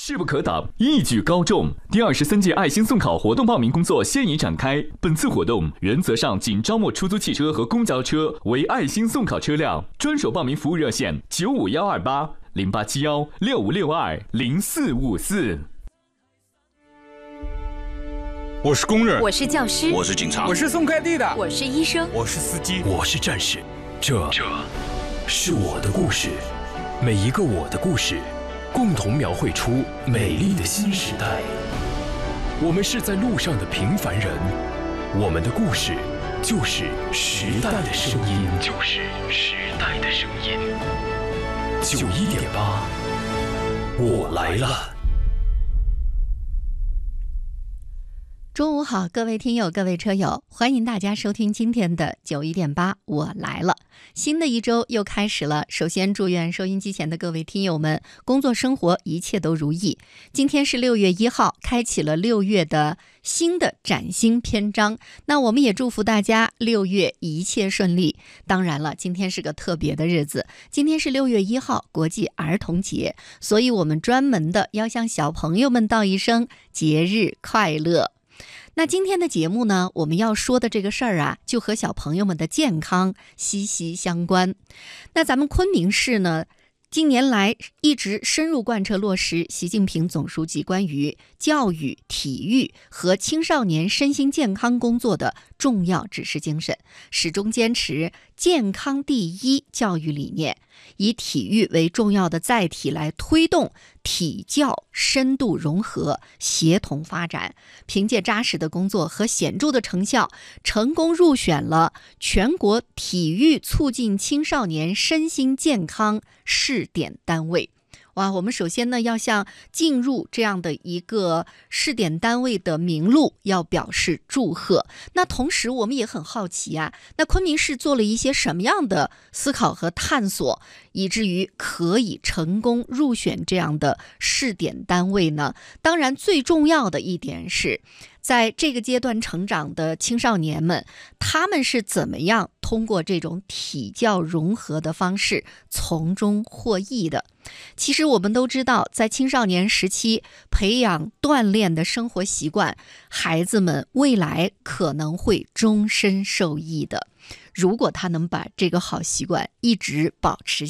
势不可挡，一举高中。第23届爱心送考活动报名工作现已展开。本次活动原则上仅招募出租汽车和公交车为爱心送考车辆，专属报名服务热线95128-0871-6562-0454。 我是工人， 我是教师， 我是警察， 我是送快递的， 我是医生， 我是司机， 我是战士。这是我的故事，每一个我的故事，共同描绘出美丽的新时代。我们是在路上的平凡人，我们的故事就是时代的声音，就是时代的声音。91.8，我来了。 中午好，各位听友，各位车友，欢迎大家收听今天的91.8，我来了。新的一周又开始了，首先祝愿收音机前的各位听友们工作生活一切都如意。今天是6月1号，开启了6月的新的崭新篇章。那我们也祝福大家6月一切顺利。当然了，今天是个特别的日子，今天是6月1号，国际儿童节，所以我们专门的要向小朋友们道一声节日快乐。那今天的节目呢，我们要说的这个事儿啊，就和小朋友们的健康息息相关。那咱们昆明市呢，近年来一直深入贯彻落实习近平总书记关于教育、体育和青少年身心健康工作的重要指示精神，始终坚持健康第一教育理念，以体育为重要的载体来推动体教深度融合、协同发展。凭借扎实的工作和显著的成效，成功入选了全国体育促进青少年身心健康试点单位。哇，我们首先呢要向进入这样的一个试点单位的名录要表示祝贺。那同时我们也很好奇啊，那昆明市做了一些什么样的思考和探索，以至于可以成功入选这样的试点单位呢？当然最重要的一点是，在这个阶段成长的青少年们，他们是怎么样通过这种体教融合的方式从中获益的。其实我们都知道，在青少年时期培养锻炼的生活习惯，孩子们未来可能会终身受益的。如果他能把这个好习惯一直保持